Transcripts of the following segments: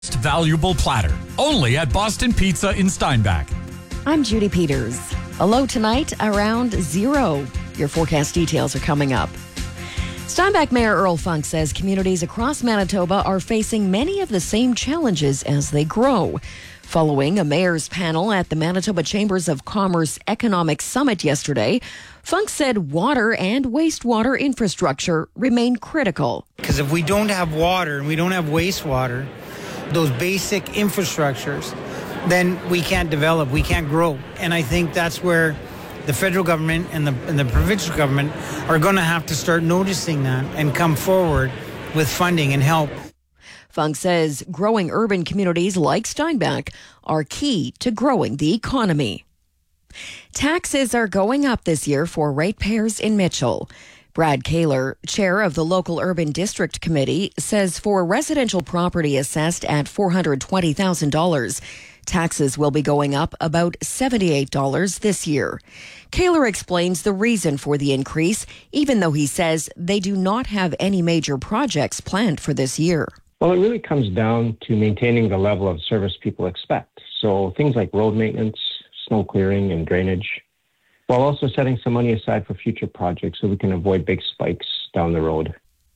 Valuable platter. Only at Boston Pizza in Steinbach. I'm Judy Peters. A low tonight around 0. Your forecast details are coming up. Steinbach Mayor Earl Funk says communities across Manitoba are facing many of the same challenges as they grow. Following a mayor's panel at the Manitoba Chambers of Commerce Economic Summit yesterday, Funk said water and wastewater infrastructure remain critical. Because if we don't have water and we don't have wastewater, those basic infrastructures, then we can't develop, we can't grow. And I think that's where the federal government and the provincial government are going to have to start noticing that and come forward with funding and help. Funk says growing urban communities like Steinbach are key to growing the economy. Taxes are going up this year for ratepayers in Mitchell. Brad Kaler, chair of the local urban district committee, says for residential property assessed at $420,000, taxes will be going up about $78 this year. Kaler explains the reason for the increase, even though he says they do not have any major projects planned for this year. Well, it really comes down to maintaining the level of service people expect. So things like road maintenance, snow clearing, and drainage, while also setting some money aside for future projects so we can avoid big spikes down the road.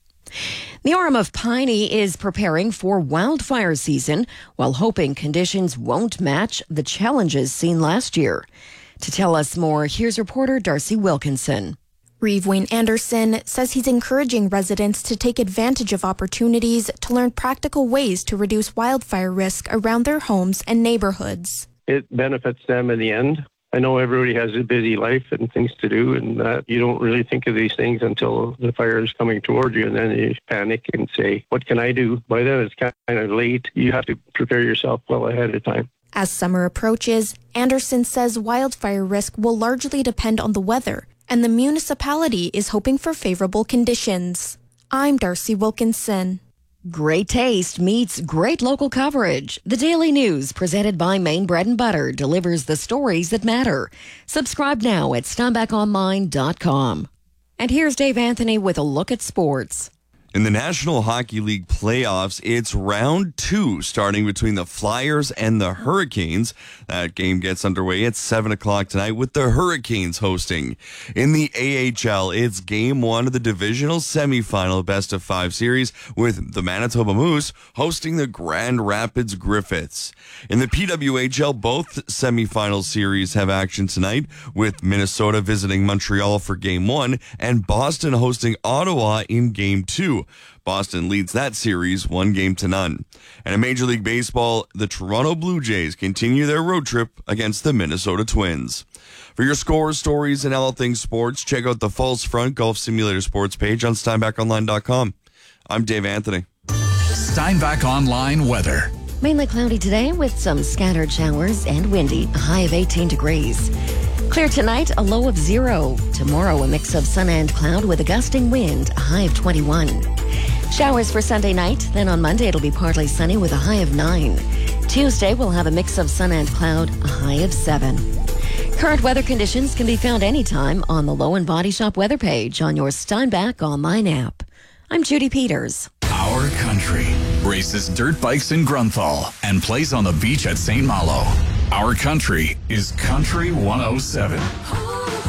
The Orem of Piney is preparing for wildfire season while hoping conditions won't match the challenges seen last year. To tell us more, here's reporter Darcy Wilkinson. Reeve Wayne Anderson says he's encouraging residents to take advantage of opportunities to learn practical ways to reduce wildfire risk around their homes and neighborhoods. It benefits them in the end. I know everybody has a busy life and things to do, and that you don't really think of these things until the fire is coming toward you, and then you panic and say, what can I do? By then it's kind of late. You have to prepare yourself well ahead of time. As summer approaches, Anderson says wildfire risk will largely depend on the weather, and the municipality is hoping for favorable conditions. I'm Darcy Wilkinson. Great taste meets great local coverage. The Daily News, presented by Maine Bread and Butter, delivers the stories that matter. Subscribe now at SteinbachOnline.com. And here's Dave Anthony with a look at sports. In the National Hockey League playoffs, it's round 2 starting between the Flyers and the Hurricanes. That game gets underway at 7 o'clock tonight with the Hurricanes hosting. In the AHL, it's game 1 of the divisional semifinal best-of-5 series with the Manitoba Moose hosting the Grand Rapids Griffiths. In the PWHL, both semifinal series have action tonight with Minnesota visiting Montreal for game 1 and Boston hosting Ottawa in game 2. Boston leads that series 1-0. And in Major League Baseball, the Toronto Blue Jays continue their road trip against the Minnesota Twins. For your scores, stories, and all things sports, check out the Falls Front Golf Simulator Sports page on SteinbachOnline.com. I'm Dave Anthony. Steinbach Online weather. Mainly cloudy today with some scattered showers and windy, a high of 18 degrees. Clear tonight, a low of 0. Tomorrow, a mix of sun and cloud with a gusting wind, a high of 21. Showers for Sunday night. Then on Monday, it'll be partly sunny with a high of 9. Tuesday, we'll have a mix of sun and cloud, a high of 7. Current weather conditions can be found anytime on the Low and Body Shop weather page on your Steinbach Online app. I'm Judy Peters. Our country races dirt bikes in Grunthal and plays on the beach at St. Malo. Our country is Country 107.